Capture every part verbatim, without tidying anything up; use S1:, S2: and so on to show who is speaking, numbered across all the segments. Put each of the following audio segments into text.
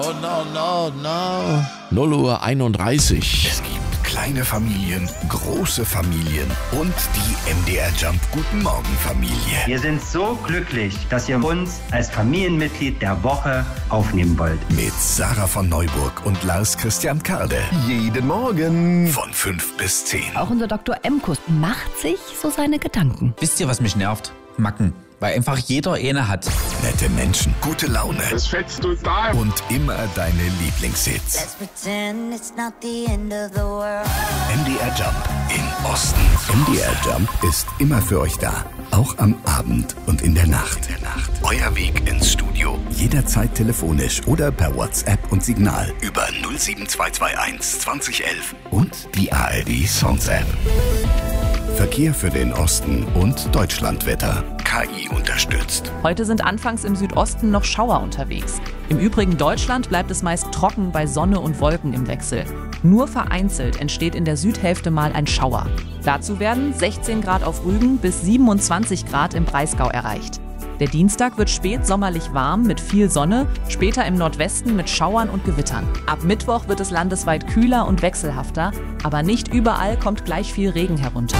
S1: Oh no, no, no. null Uhr einunddreißig.
S2: Es gibt kleine Familien, große Familien und die M D R Jump Guten Morgen Familie.
S3: Wir sind so glücklich, dass ihr uns als Familienmitglied der Woche aufnehmen wollt.
S2: Mit Sarah von Neuburg und Lars Christian Karde.
S4: Jeden Morgen.
S2: Von fünf bis zehn.
S5: Auch unser Doktor Emkus macht sich so seine Gedanken.
S6: Wisst ihr, was mich nervt? Macken. Weil einfach jeder eine hat.
S2: Nette Menschen, gute Laune.
S4: Das fetzt total.
S2: Und immer deine Lieblingshits.
S7: Let's pretend it's not the end of the world.
S2: M D R Jump im Osten. M D R Jump ist immer für euch da. Auch am Abend und in der Nacht. In der Nacht. Euer Weg ins Studio. Jederzeit telefonisch oder per WhatsApp und Signal über null sieben zwei zwei eins zwanzig elf und die A R D Songs App. Verkehr für den Osten und Deutschlandwetter. K I unterstützt.
S8: Heute sind anfangs im Südosten noch Schauer unterwegs. Im übrigen Deutschland bleibt es meist trocken bei Sonne und Wolken im Wechsel. Nur vereinzelt entsteht in der Südhälfte mal ein Schauer. Dazu werden sechzehn Grad auf Rügen bis siebenundzwanzig Grad im Breisgau erreicht. Der Dienstag wird spät sommerlich warm mit viel Sonne, später im Nordwesten mit Schauern und Gewittern. Ab Mittwoch wird es landesweit kühler und wechselhafter, aber nicht überall kommt gleich viel Regen herunter.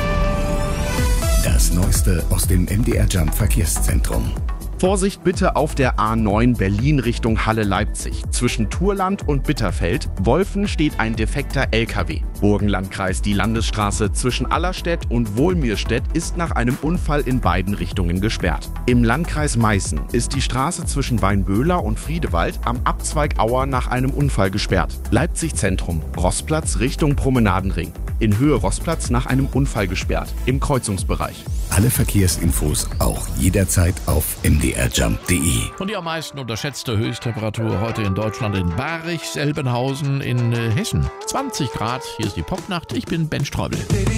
S2: Das Neueste aus dem M D R Jump Verkehrszentrum.
S9: Vorsicht bitte auf der A neun Berlin Richtung Halle-Leipzig. Zwischen Turland und Bitterfeld, Wolfen, steht ein defekter L K W. Burgenlandkreis, die Landesstraße zwischen Allerstedt und Wohlmirstedt ist nach einem Unfall in beiden Richtungen gesperrt. Im Landkreis Meißen ist die Straße zwischen Weinböhler und Friedewald am Abzweig Auer nach einem Unfall gesperrt. Leipzig Zentrum, Rossplatz Richtung Promenadenring. In Höhe Rossplatz nach einem Unfall gesperrt, im Kreuzungsbereich.
S2: Alle Verkehrsinfos auch jederzeit auf m d r jump punkt d e.
S1: Und die am meisten unterschätzte Höchsttemperatur heute in Deutschland in Barich, Selbenhausen in äh, Hessen. zwanzig Grad, hier ist die Popnacht, ich bin Ben Streubel.